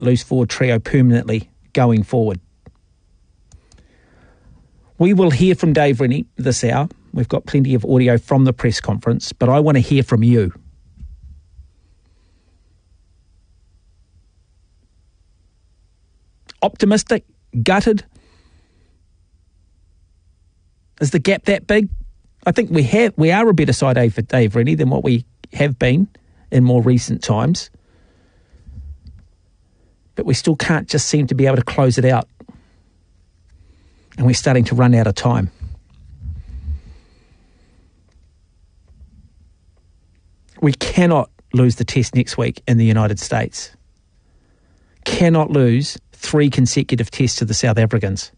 loose forward trio permanently going forward. We will hear from Dave Rennie this hour. We've got plenty of audio from the press conference, but I want to hear from you. Optimistic? Gutted? Is the gap that big? I think we are a better side for Dave Rennie than what we have been in more recent times. But we still can't just seem to be able to close it out. And we're starting to run out of time. We cannot lose the test next week in the United States. Cannot lose 3 consecutive tests to the South Africans.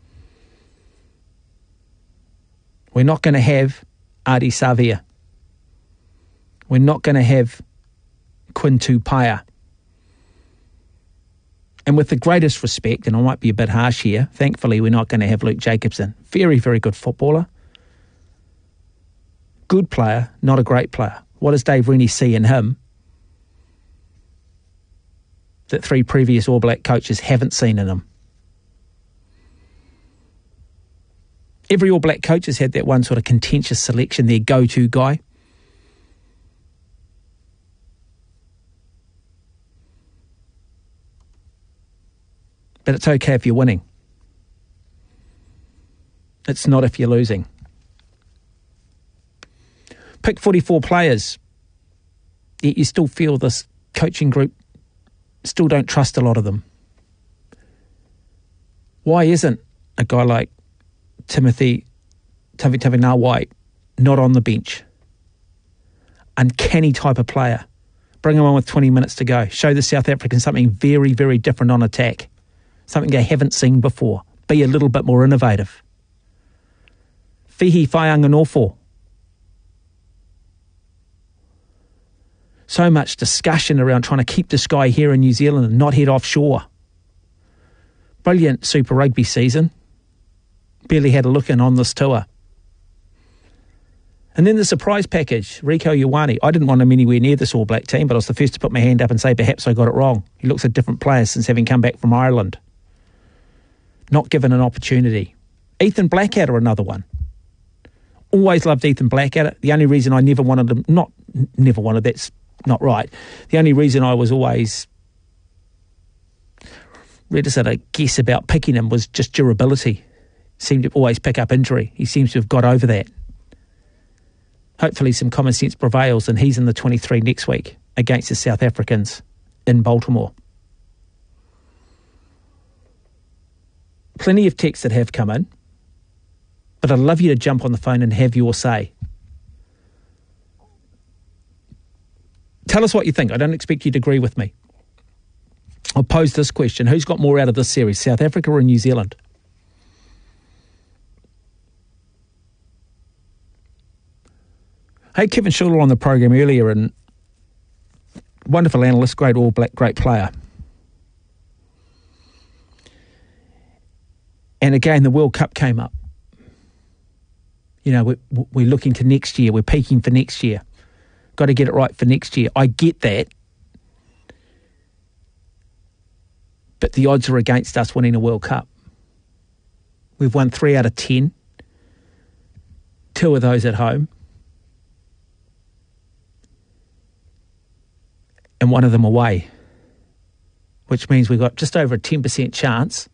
We're not going to have Ardie Savea. We're not going to have Quinn Tupaia. And with the greatest respect, and I might be a bit harsh here, thankfully we're not going to have Luke Jacobson. Very, very good footballer. Good player, not a great player. What does Dave Rennie see in him that 3 previous All Black coaches haven't seen in him? Every All Black coach has had that one sort of contentious selection, their go-to guy. But it's okay if you're winning. It's not if you're losing. Pick 44 players, yet you still feel this coaching group still don't trust a lot of them. Why isn't a guy like Timothy Tavitavanawai not on the bench? Uncanny type of player. Bring him on with 20 minutes to go. Show the South Africans something very, very different on attack. Something they haven't seen before. Be a little bit more innovative. Fihi Whaianganofo. So much discussion around trying to keep this guy here in New Zealand and not head offshore. Brilliant Super Rugby season. Barely had a look in on this tour. And then the surprise package, Rieko Ioane. I didn't want him anywhere near this All Black team, but I was the first to put my hand up and say perhaps I got it wrong. He looks a different player since having come back from Ireland. Not given an opportunity. Ethan Blackadder, another one. Always loved Ethan Blackadder. The only reason I never wanted him, that's not right. The only reason I was always reticent, I guess, about picking him was just durability. Seemed to always pick up injury. He seems to have got over that. Hopefully some common sense prevails and he's in the 23 next week against the South Africans in Baltimore. Plenty of texts that have come in, but I'd love you to jump on the phone and have your say. Tell us what you think. I don't expect you to agree with me. I'll pose this question. Who's got more out of this series, South Africa or New Zealand? Hey, Kevin Schuler on the program earlier, and wonderful analyst, great All Black, great player. And again, the World Cup came up. You know, we're looking to next year. We're peaking for next year. Got to get it right for next year. I get that. But the odds are against us winning a World Cup. We've won 3 out of 10. 2 of those at home. And 1 of them away. Which means we've got just over a 10% chance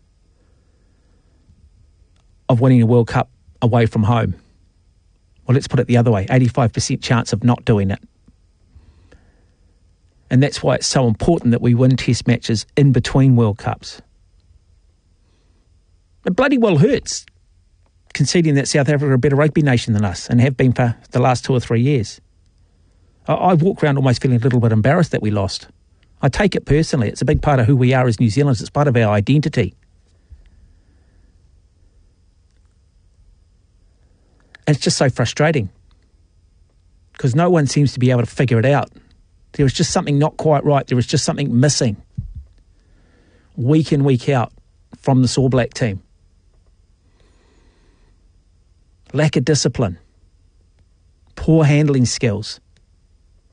of winning a World Cup away from home. Well, let's put it the other way, 85% chance of not doing it. And that's why it's so important that we win test matches in between World Cups. It bloody well hurts, conceding that South Africa are a better rugby nation than us and have been for the last 2 or 3 years. I walk around almost feeling a little bit embarrassed that we lost. I take it personally. It's a big part of who we are as New Zealanders. It's part of our identity. And it's just so frustrating because no one seems to be able to figure it out. There was just something not quite right. There was just something missing week in, week out from this All Black team. Lack of discipline, poor handling skills,